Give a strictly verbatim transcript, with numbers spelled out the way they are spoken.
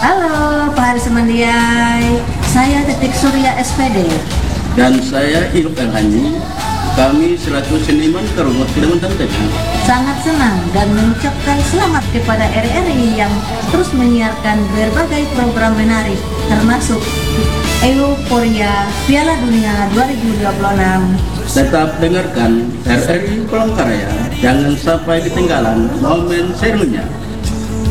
Halo Pak Haris Mandiai, saya Titik Surya S P D. Dan saya Iluk Elhani, kami selaku seniman Kerumut Kalimantan Tengah Sangat senang dan mengucapkan selamat kepada R R I yang terus menyiarkan berbagai program menarik, termasuk Euforia Piala Dunia dua ribu dua puluh enam. Tetap dengarkan R R I Palangkaraya, jangan sampai ketinggalan momen serunya.